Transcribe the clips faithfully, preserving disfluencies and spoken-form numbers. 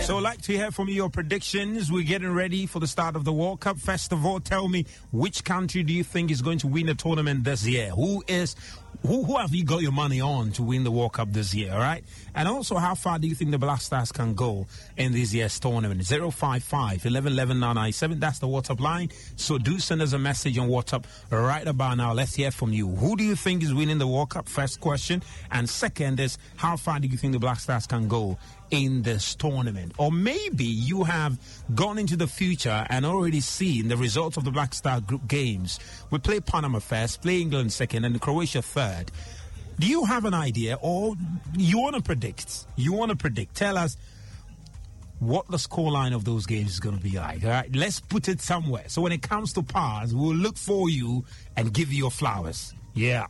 So I'd like to hear from you your predictions. We're getting ready for the start of the World Cup. First of all, tell me, which country do you think is going to win the tournament this year? Who is... Who, who have you got your money on to win the World Cup this year, all right? And also, how far do you think the Black Stars can go in this year's tournament? zero five five, one one one one, nine nine seven, that's the WhatsApp line. So do send us a message on WhatsApp right about now. Let's hear from you. Who do you think is winning the World Cup? First question. And second is, how far do you think the Black Stars can go in this tournament? Or maybe you have gone into the future and already seen the results of the Black Star group games. We play Panama first, play England second, and Croatia third. Do you have an idea, or you want to predict? You want to predict? Tell us what the scoreline of those games is going to be like. All right, let's put it somewhere. So when it comes to pars, we'll look for you and give you your flowers. Yeah.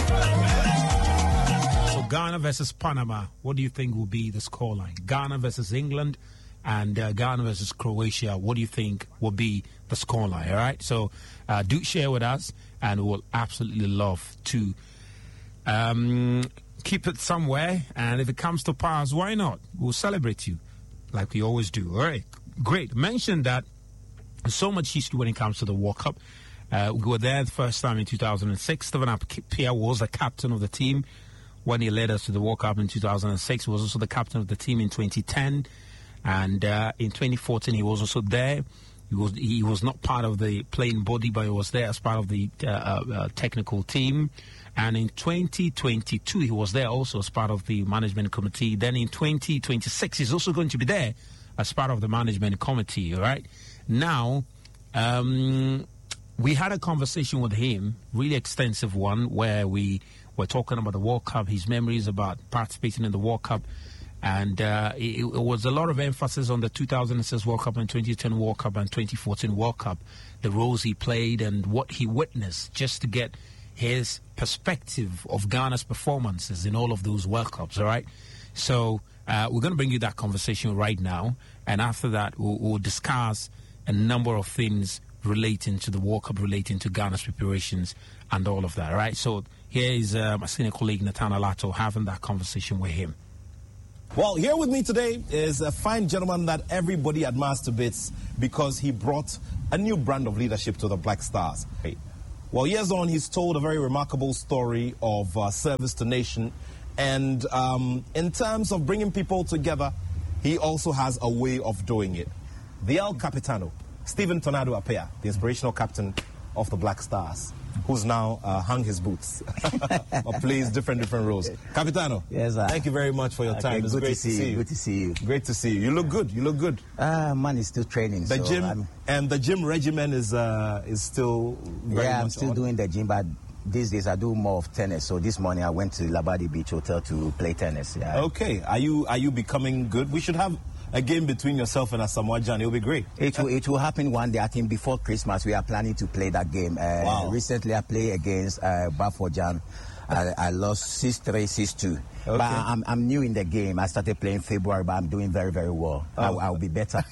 So Ghana versus Panama, what do you think will be the scoreline? Ghana versus England and uh, Ghana versus Croatia, what do you think will be the scoreline? All right, so uh, do share with us, and we'll absolutely love to um, keep it somewhere. And if it comes to pars, why not? We'll celebrate you like we always do. All right, great. Mention that so much history when it comes to the World Cup. Uh, we were there the first time in two thousand six. Stephen Appiah was the captain of the team when he led us to the World Cup in two thousand six. He was also the captain of the team in twenty ten. And uh, in twenty fourteen, he was also there. He was he was not part of the playing body, but he was there as part of the uh, uh, technical team. And in twenty twenty-two, he was there also as part of the management committee. Then in twenty twenty-six, he's also going to be there as part of the management committee, all right? Now, um, we had a conversation with him, really extensive one, where we were talking about the World Cup, his memories about participating in the World Cup. And uh, it, it was a lot of emphasis on the two thousand six World Cup and twenty ten World Cup and twenty fourteen World Cup, the roles he played and what he witnessed, just to get his perspective of Ghana's performances in all of those World Cups, all right? So uh, we're going to bring you that conversation right now. And after that, we'll, we'll discuss a number of things relating to the World Cup, relating to Ghana's preparations and all of that, all right? So here is uh, my senior colleague, Nathan Alato, having that conversation with him. Well, here with me today is a fine gentleman that everybody admires to bits because he brought a new brand of leadership to the Black Stars. Well, years on, he's told a very remarkable story of uh, service to nation. And um, in terms of bringing people together, he also has a way of doing it. The El Capitano, Stephen Tornado Appiah, the inspirational captain of the Black Stars, who's now uh, hung his boots or plays different different roles. Capitano, yes, sir. Thank you very much for your okay, time. It's good great to see, to see you. you. Good to see you. Great to see you. You look good. You look good. Uh, man is still training. The so gym I'm, and the gym regimen is uh, is still very yeah. much I'm still on. doing the gym, but these days I do more of tennis. So this morning I went to Labadi Beach Hotel to play tennis. Yeah. Okay. Are you are you becoming good? We should have a game between yourself and Asamoah Gyan. It'll be great. It will, it will happen one day. I think before Christmas we are planning to play that game. Uh, wow. Recently I played against uh, Bafokeng. I, I lost six three, six two. Okay. But I'm, I'm new in the game. I started playing February, but I'm doing very, very well. Oh. I, I'll be better.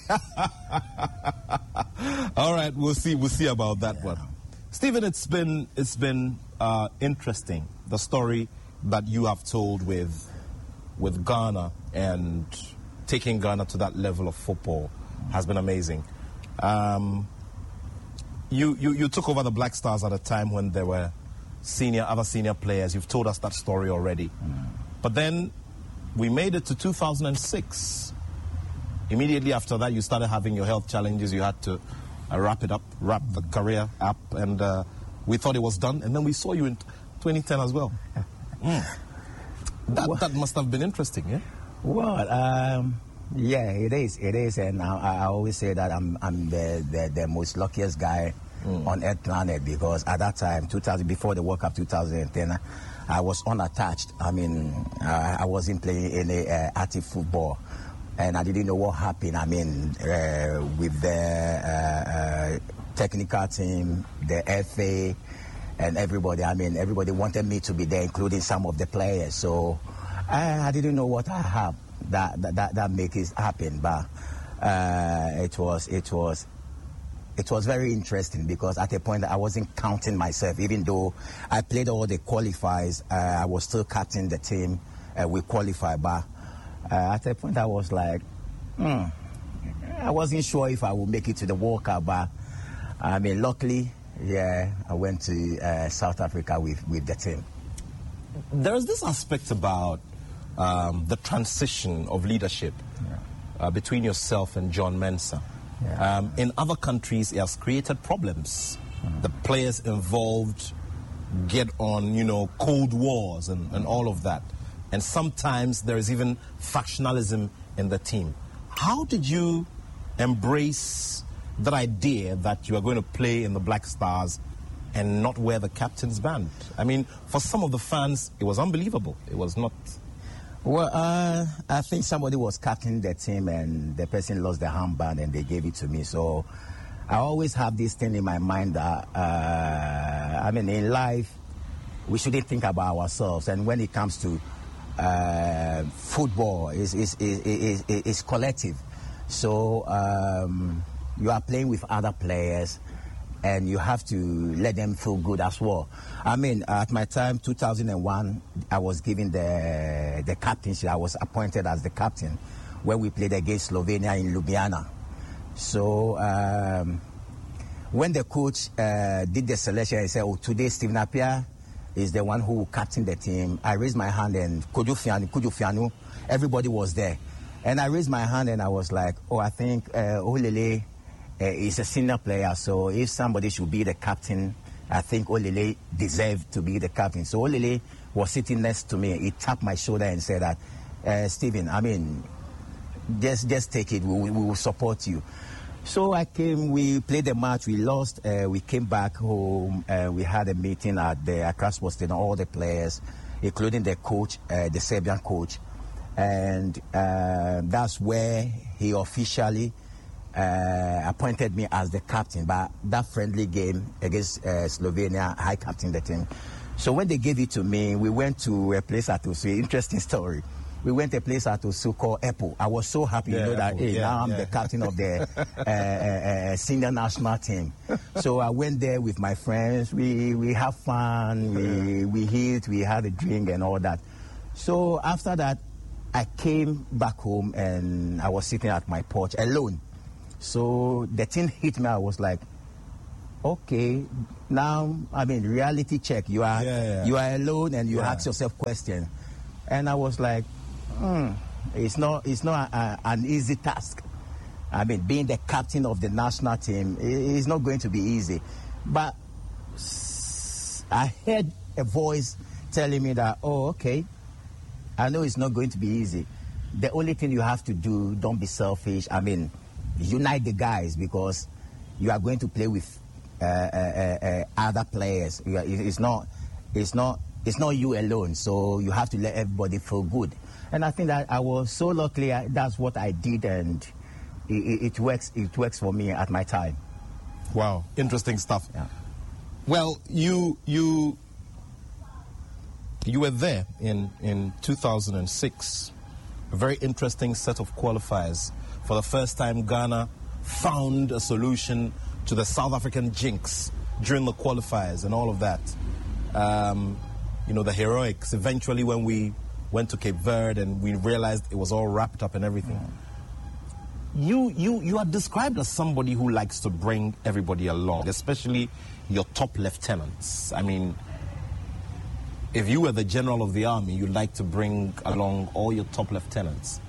All right, we'll see. We'll see about that yeah. one. Stephen, it's been it's been uh, interesting, the story that you have told with with Ghana, and taking Ghana to that level of football has been amazing. Um, you, you you took over the Black Stars at a time when there were senior other senior players. You've told us that story already. Mm. But then we made it to two thousand six. Immediately after that, you started having your health challenges. You had to uh, wrap it up, wrap the career up, and uh, we thought it was done. And then we saw you in twenty ten as well. Mm. That, that must have been interesting, yeah? Well, um, yeah, it is. It is. And I, I always say that I'm, I'm the, the, the most luckiest guy mm. on Earth planet, because at that time, two thousand, before the World Cup twenty ten, I was unattached. I mean, uh, I wasn't playing any uh, active football, and I didn't know what happened. I mean, uh, with the uh, uh, technical team, the F A, and everybody, I mean, everybody wanted me to be there, including some of the players. So I, I didn't know what I have that that that, that make it happen, but uh, it was it was. It was very interesting, because at a point I wasn't counting myself. Even though I played all the qualifiers, uh, I was still captain the team. Uh, we qualified, but uh, at a point I was like, Hmm. I wasn't sure if I would make it to the World Cup, but I mean, luckily, yeah, I went to uh, South Africa with, with the team. There's this aspect about um, the transition of leadership yeah. uh, between yourself and John Mensah. Yeah. Um, in other countries, it has created problems. Mm. The players involved get on, you know, cold wars and, and all of that. And sometimes there is even factionalism in the team. How did you embrace that idea that you are going to play in the Black Stars and not wear the captain's band? I mean, for some of the fans, it was unbelievable. It was not... Well, uh, I think somebody was captaining the team and the person lost the armband and they gave it to me. So I always have this thing in my mind that, uh, I mean, in life, we shouldn't think about ourselves. And when it comes to uh, football, it's, it's, it's, it's collective. So um, you are playing with other players and you have to let them feel good as well. I mean, at my time, two thousand one, I was given the the captainship. I was appointed as the captain when we played against Slovenia in Ljubljana. So um, when the coach uh, did the selection, he said, oh, today Stephen Appiah is the one who will captain the team. I raised my hand and Kojo Fianu, Kojo Fianu, everybody was there. And I raised my hand and I was like, oh, I think uh, Olele Uh, he's a senior player, so if somebody should be the captain, I think Olele deserved to be the captain. So Olele was sitting next to me. He tapped my shoulder and said that, uh, Stephen, I mean, just just take it. We, we will support you. So I came, we played the match, we lost, uh, we came back home, uh, we had a meeting at the Accra Sports Stadium, all the players, including the coach, uh, the Serbian coach. And uh, that's where he officially Uh, appointed me as the captain. But that friendly game against uh, Slovenia, I captained the team. So when they gave it to me, we went to a place at Osu. Interesting story. We went to a place at Osu called Epo. I was so happy, yeah, you know, that hey, yeah, now I'm yeah. the captain of the uh, uh, senior national team. So I went there with my friends. We we have fun. We we eat. We had a drink and all that. So after that, I came back home and I was sitting at my porch alone. So the thing hit me. I was like, okay, now, I mean, reality check. You are yeah, yeah. you are alone and you yeah. ask yourself questions. And I was like, hmm, it's not, it's not a, a, an easy task. I mean, being the captain of the national team is not going to be easy. But I heard a voice telling me that, oh, okay, I know it's not going to be easy. The only thing you have to do, don't be selfish. I mean, unite the guys because you are going to play with uh, uh, uh, other players. Are, it's not, it's not, it's not you alone. So you have to let everybody feel good. And I think that I was so lucky. I, that's what I did, and it, it works. It works for me at my time. Wow, interesting stuff. Yeah. Well, you you you were there in in two thousand six. A very interesting set of qualifiers. For the first time, Ghana found a solution to the South African jinx during the qualifiers and all of that. Um, you know, the heroics. Eventually, when we went to Cape Verde and we realized it was all wrapped up and everything. Mm. You, you, you are described as somebody who likes to bring everybody along, especially your top lieutenants. I mean, if you were the general of the army, you'd like to bring along all your top lieutenants.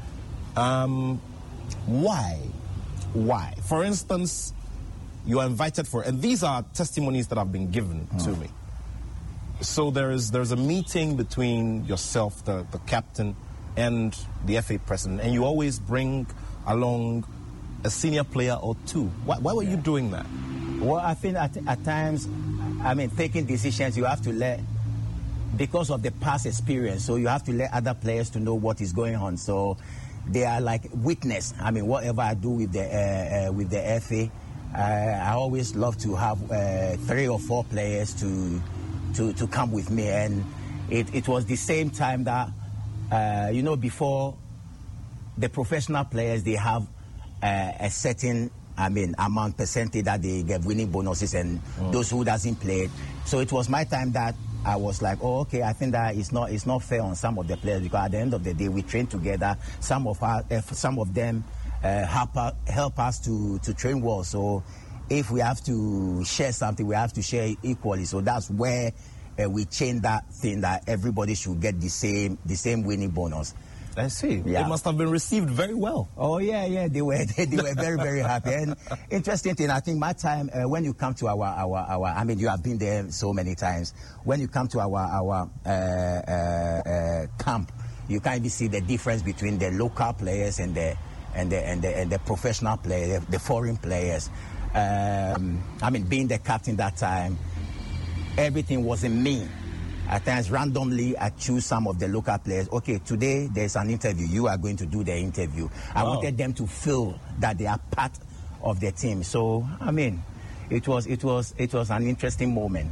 Um, why? Why? For instance, you are invited for, and these are testimonies that have been given mm. to me. So there is there's a meeting between yourself, the, the captain, and the F A president, and you always bring along a senior player or two. Why, why were yeah. you doing that? Well, I think at, at times, I mean, taking decisions, you have to let, because of the past experience, so you have to let other players to know what is going on. So they are like witness. I mean, whatever I do with the uh, uh, with the F A, uh, I always love to have uh, three or four players to to to come with me. And it, it was the same time that uh, you know, before the professional players, they have uh, a certain, I mean, amount percentage that they get winning bonuses, and mm. those who doesn't play. So it was my time that I was like, oh, okay, I think that it's not it's not fair on some of the players, because at the end of the day, we train together. Some of our, uh, some of them uh, help us, help us to to train well. So if we have to share something, we have to share it equally. So that's where uh, we change that thing, that everybody should get the same the same winning bonus. I see. Yeah. It must have been received very well. Oh yeah, yeah, they were they, they were very very happy. And interesting thing, I think my time uh, when you come to our our our, I mean, you have been there so many times. When you come to our our uh, uh, uh, camp, you can even see the difference between the local players and the and the and the, and the professional players, the, the foreign players. Um, I mean, being the captain that time, everything wasn't me. At times, randomly, I choose some of the local players. Okay, today there's an interview. You are going to do the interview. I Wow. wanted them to feel that they are part of the team. So, I mean, it was it was it was an interesting moment.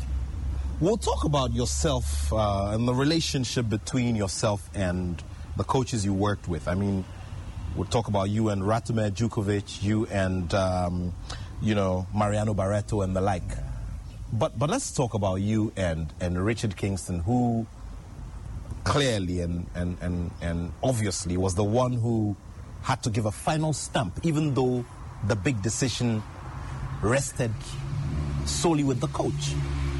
We'll talk about yourself uh, and the relationship between yourself and the coaches you worked with. I mean, we'll talk about you and Ratomir Djukovic, you and, um, you know, Mariano Barreto and the like. But but let's talk about you and, and Richard Kingston, who clearly and, and, and, and obviously was the one who had to give a final stamp, even though the big decision rested solely with the coach.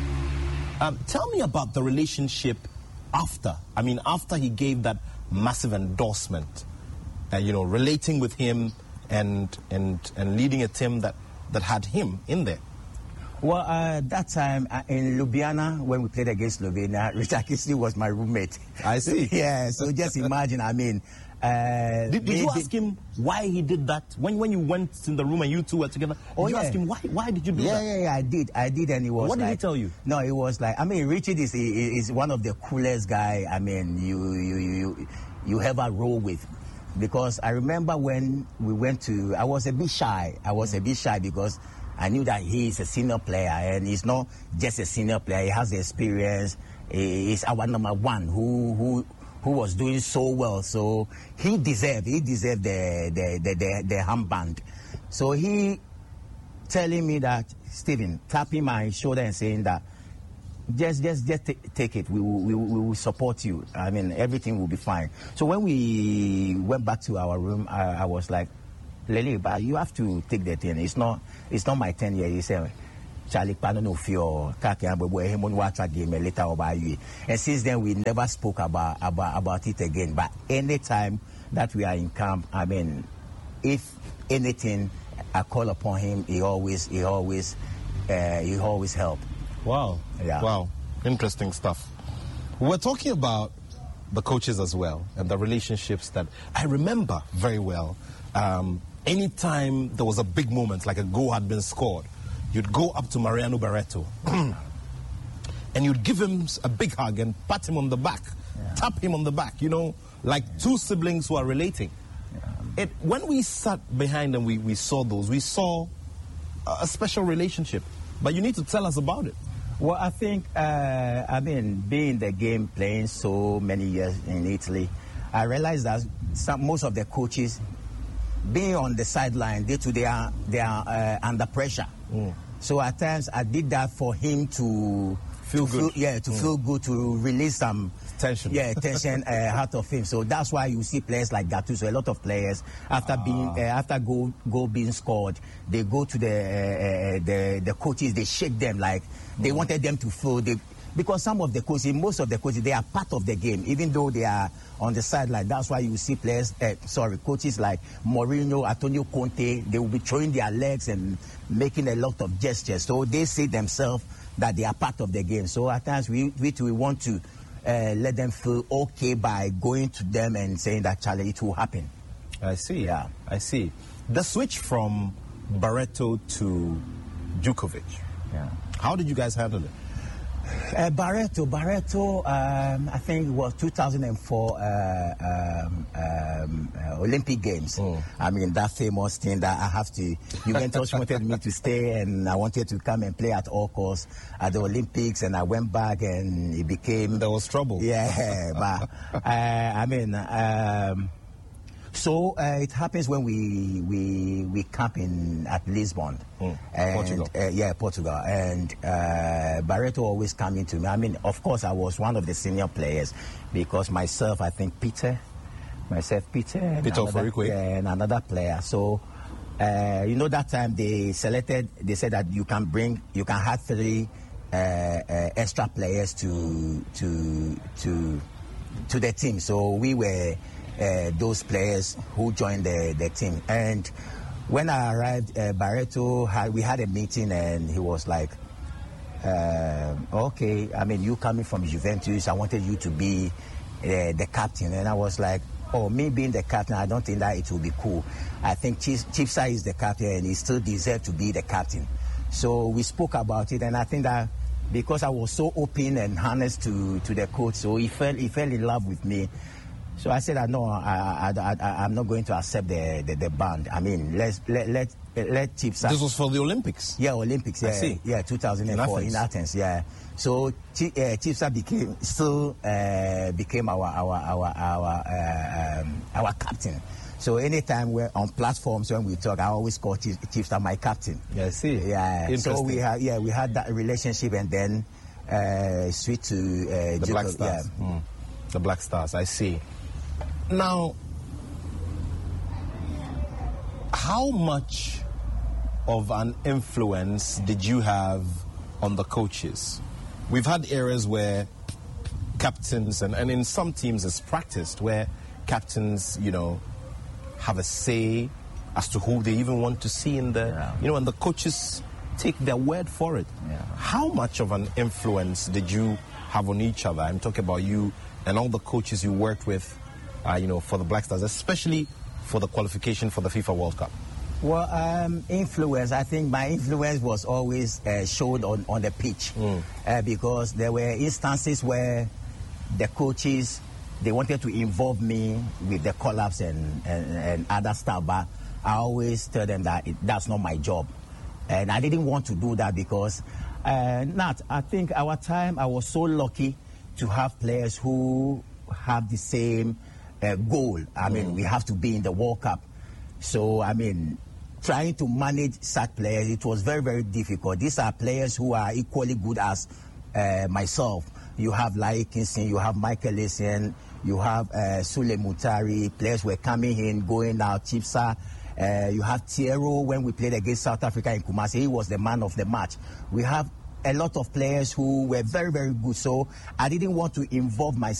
Um, tell me about the relationship after. I mean, after he gave that massive endorsement, uh, you know, relating with him and and and leading a team that, that had him in there. Well, uh, that time uh, in Ljubljana, when we played against Slovenia, Richard Kingston was my roommate. I see. Yeah, so just imagine, I mean... Uh, Did, did you ask him why he did that? When when you went in the room and you two were together, Oh, did you yeah. ask him why why did you do Yeah, that? yeah, yeah, I did. I did, and he was What did like... he tell you? No, it was like... I mean, Richard is is one of the coolest guy, I mean, you, you, you, you ever roll with. Because I remember when we went to... I was a bit shy. I was a bit shy because I knew that he is a senior player, and he's not just a senior player. He has the experience. He's our number one who who who was doing so well. So he deserved he deserved the the the, the, the armband. So he telling me that, Stephen, tapping my shoulder and saying that just just just t- take it. We will, we, will, we will support you. I mean, everything will be fine. So when we went back to our room, I, I was like, Lele, but you have to take the thing. It's not it's not my ten year. He said, Charlie, pardon no fear. Later about you. And since then, we never spoke about, about about it again. But anytime that we are in camp, I mean, if anything, I call upon him. He always he always uh, he always help. Wow. Yeah. Wow. Interesting stuff. We're talking about the coaches as well and the relationships that I remember very well. Um, anytime there was a big moment, like a goal had been scored, you'd go up to Mariano Barreto and you'd give him a big hug and pat him on the back, Yeah. tap him on the back, you know, like two siblings who are relating. Yeah. It, when we sat behind and we, we saw those, we saw a, a special relationship. But you need to tell us about it. Well, I think, uh, I mean, being in the game, playing so many years in Italy, I realized that some, most of the coaches, being on the sideline, day to day, are, they are uh, under pressure. Mm. So at times, I did that for him to Feel to good. Feel, yeah, to Mm. feel good, to release some Tension. Yeah, tension uh, out of him. So that's why you see players like Gattuso. A lot of players, after Ah. being uh, after goal goal being scored, they go to the uh, uh, the the coaches. They shake them like they wanted them to feel they. Because some of the coaches, most of the coaches, they are part of the game, even though they are on the sideline. That's why you see players, uh, sorry, coaches like Mourinho, Antonio Conte, they will be throwing their legs and making a lot of gestures. So they see themselves that they are part of the game. So at times we we, we want to uh, let them feel okay by going to them and saying that, Charlie, it will happen. I see. Yeah. I see. The switch from Barreto to Djukovic. Yeah. How did you guys handle it? Uh, Barreto, Barreto, um, I think it was two thousand four uh, um, um, uh, Olympic Games. Oh. I mean, that famous thing that I have to, Juventus wanted me to stay and I wanted to come and play at all costs at the Olympics, and I went back and it became... There was trouble. Yeah, but uh, I mean, um, So uh, it happens when we we we camp in at Lisbon, Mm. and, Portugal. Uh, yeah, Portugal, and uh, Barreto always coming to me. I mean, of course, I was one of the senior players because myself, I think Peter, myself Peter, and Peter another, Oforikwe. yeah, and another player. So. Uh, you know, that time they selected, they said that you can bring, you can have three uh, uh, extra players to to to to the team. So we were uh, those players who joined the, the team. And when I arrived, uh, Barreto had, we had a meeting, and he was like, uh, "Okay, I mean, you coming from Juventus, I wanted you to be uh, the captain." And I was like, "Oh, me being the captain, I don't think that it will be cool. I think Chief, Chief Sai is the captain, and he still deserves to be the captain." So we spoke about it, and I think that because I was so open and honest to, to the coach, so he fell he fell in love with me. So I said that no, I, I, I, I'm not going to accept the, the, the ban. I mean, let's let let let Chief Sai. This was for the Olympics. Yeah, Olympics. Yeah, I see. Yeah, two thousand four in Athens. in Athens. Yeah. So Chief, uh, Chief Sai became still uh, became our our our our uh, um, our captain. So anytime we're on platforms when we talk, I always call Chief, Chief Sai my captain. Yeah, I see. Yeah. So we had yeah we had that relationship, and then uh, switch to uh, the Jacob, Black Stars. Yeah. Mm. The Black Stars. I see. Now, how much of an influence did you have on the coaches? We've had areas where captains, and, and in some teams it's practiced, where captains, you know, have a say as to who they even want to see in the, Yeah. you know, and the coaches take their word for it. Yeah. How much of an influence did you have on each other? I'm talking about you and all the coaches you worked with, uh, you know, for the Black Stars, especially for the qualification for the FIFA World Cup. Well, um, influence, I think my influence was always uh, showed on, on the pitch Mm. uh, because there were instances where the coaches, they wanted to involve me with the call-ups and, and, and other stuff, but I always tell them that it, that's not my job. And I didn't want to do that because, uh, Nat, I think our time, I was so lucky to have players who have the same uh, goal. I mean, we have to be in the World Cup. So, I mean, trying to manage such players, it was very, very difficult. These are players who are equally good as uh, myself. You have Lai Kinson, you have Michael Essien, you have uh, Sule Mutari. Players were coming in, going out. Chief Sai. Uh, you have Thierry when we played against South Africa in Kumasi. He was the man of the match. We have a lot of players who were very, very good. So I didn't want to involve myself